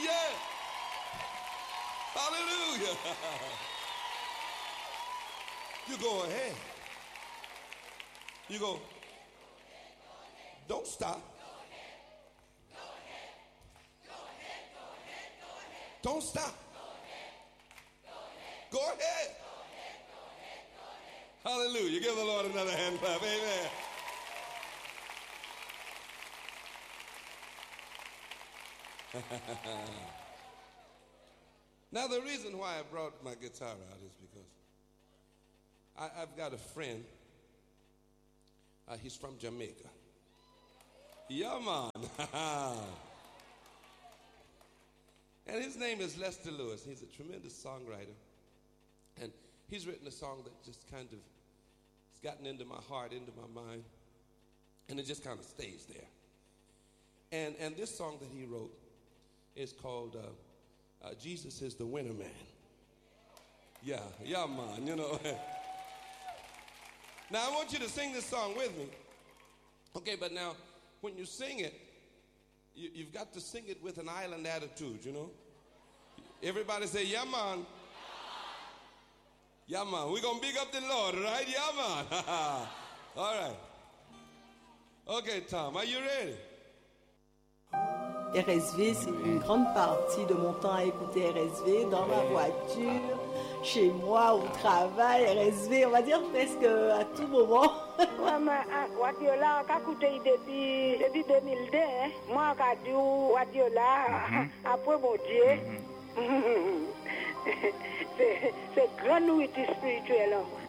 Yeah. Hallelujah. You go ahead. You go. Don't stop. Don't stop. Go ahead. Hallelujah. Give the Lord another hand clap. Amen. Now, the reason why I brought my guitar out is because I've got a friend. He's from Jamaica. Yeah, man. And his name is Lester Lewis. He's a tremendous songwriter. And he's written a song that just kind of has gotten into my heart, into my mind. And it just kind of stays there. And this song that he wrote is called Jesus is the Winner Man. Yeah, man, you know. Now, I want you to sing this song with me. Okay, but now, when you sing it, you've got to sing it with an island attitude, you know. Everybody say, yeah, man. Yeah, man. We're going to big up the Lord, right? Yeah, man. All right. Okay, Tom, are you ready? RSV, c'est une grande partie de mon temps à écouter RSV dans ma voiture, chez moi, au travail. RSV, on va dire presque à tout moment. Wadiola, on a écouté depuis 2002. Moi, j'ai dit Wadiola, après mon Dieu. C'est grande nourriture spirituelle.